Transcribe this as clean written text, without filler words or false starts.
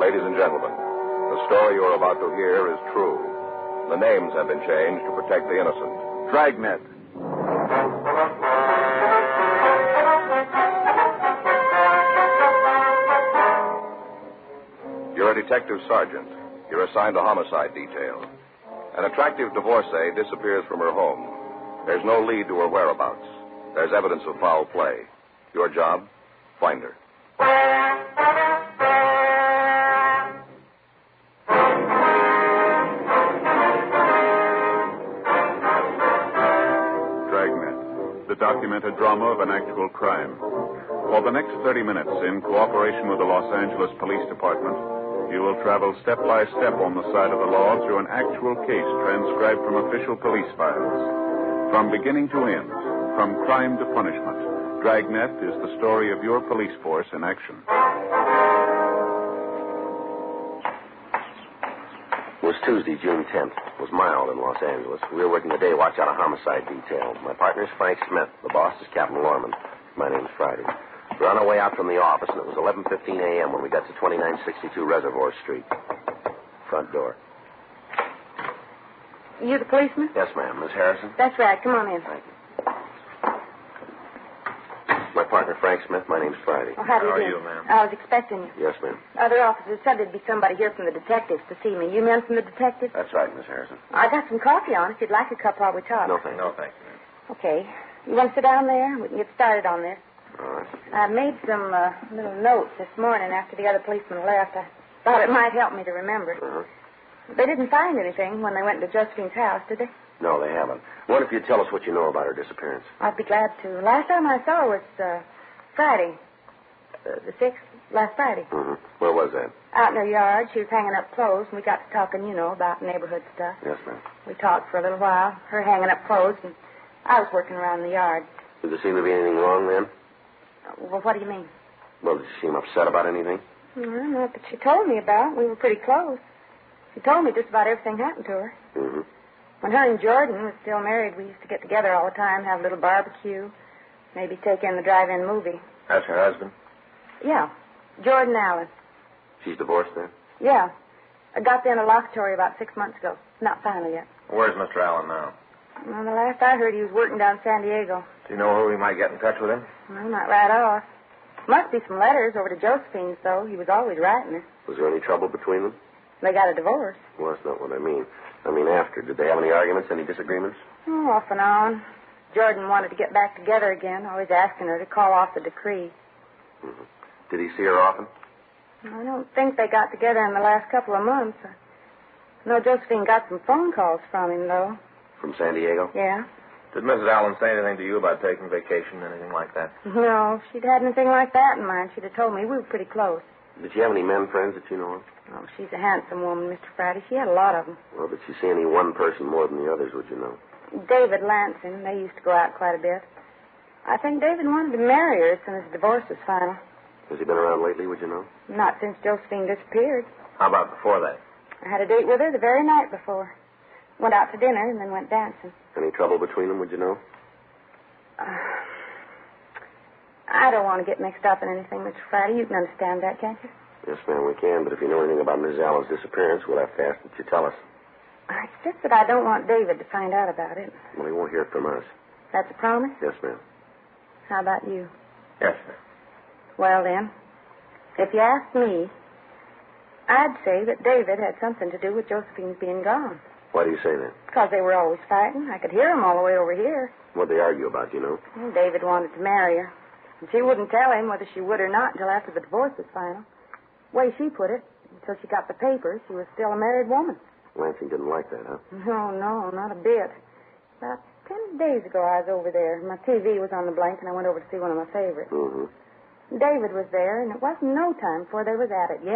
Ladies and gentlemen, the story you're about to hear is true. The names have been changed to protect the innocent. Dragnet. You're a detective sergeant. You're assigned to homicide detail. An attractive divorcee disappears from her home. There's no lead to her whereabouts. There's evidence of foul play. Your job? Find her. Dragnet, the documented drama of an actual crime. For the next 30 minutes, in cooperation with the Los Angeles Police Department, you will travel step by step on the side of the law through an actual case transcribed from official police files. From beginning to end, from crime to punishment, Dragnet is the story of your police force in action. It was Tuesday, June 10th. It was mild in Los Angeles. We were working the day watch out of homicide detail. My partner's Frank Smith. The boss is Captain Lorman. My name's Friday. We were on our way out from the office, and it was 11:15 a.m. when we got to 2962 Reservoir Street. Front door. You the policeman? Yes, ma'am. Miss Harrison? That's right. Come on in. Thank you. My partner, Frank Smith. My name's Friday. Oh, how do you do? How are you, ma'am? I was expecting you. Yes, ma'am. Other officers said there'd be somebody here from the detectives to see me. You men from the detectives? That's right, Miss Harrison. I got some coffee on if you'd like a cup while we talk. No, thank you. No, thank you, ma'am. Okay. You want to sit down there? We can get started on this. All right. I made some little notes this morning after the other policeman left. I thought it might help me to remember. Uh-huh. They didn't find anything when they went to Josephine's house, did they? No, they haven't. What if you'd tell us what you know about her disappearance? I'd be glad to. Last time I saw her was Friday. The 6th, last Friday. Mm-hmm. Where was that? Out in her yard. She was hanging up clothes, and we got to talking, about neighborhood stuff. Yes, ma'am. We talked for a little while, her hanging up clothes, and I was working around the yard. Did there seem to be anything wrong then? Well, what do you mean? Well, did she seem upset about anything? Well, not that she told me about. We were pretty close. She told me just about everything happened to her. Mm-hmm. When her and Jordan was still married, we used to get together all the time, have a little barbecue, maybe take in the drive-in movie. That's her husband? Yeah, Jordan Allen. She's divorced then? Yeah. I got the interlocutory about 6 months ago. Not final yet. Where's Mr. Allen now? Well, the last I heard, he was working down San Diego. Do you know where we might get in touch with him? Well, not right off. Must be some letters over to Josephine's, though. He was always writing her. Was there any trouble between them? They got a divorce. Well, that's not what I mean. I mean after. Did they have any arguments, any disagreements? Oh, off and on. Jordan wanted to get back together again, always asking her to call off the decree. Mm-hmm. Did he see her often? I don't think they got together in the last couple of months. I know Josephine got some phone calls from him, though. From San Diego? Yeah. Did Mrs. Allen say anything to you about taking vacation, anything like that? No, if she'd had anything like that in mind, she'd have told me. We were pretty close. Did she have any men friends that you know of? Oh, she's a handsome woman, Mr. Friday. She had a lot of them. Well, did she see any one person more than the others, would you know? David Lansing. They used to go out quite a bit. I think David wanted to marry her as soon as the divorce was final. Has he been around lately, would you know? Not since Josephine disappeared. How about before that? I had a date with her the very night before. Went out to dinner and then went dancing. Any trouble between them, would you know? I don't want to get mixed up in anything, Mr. Friday. You can understand that, can't you? Yes, ma'am, we can. But if you know anything about Mrs. Allen's disappearance, we'll have to ask that you tell us. It's just that I don't want David to find out about it. Well, he won't hear it from us. That's a promise? Yes, ma'am. How about you? Yes, ma'am. Well, then, if you ask me, I'd say that David had something to do with Josephine's being gone. Why do you say that? Because they were always fighting. I could hear them all the way over here. What'd they argue about, you know? Well, David wanted to marry her. And she wouldn't tell him whether she would or not until after the divorce was final. The way she put it, until she got the papers, she was still a married woman. Lansing didn't like that, huh? No, not a bit. About 10 days ago, I was over there. My TV was on the blank, and I went over to see one of my favorites. Mm-hmm. David was there, and it wasn't no time before they was at it yet.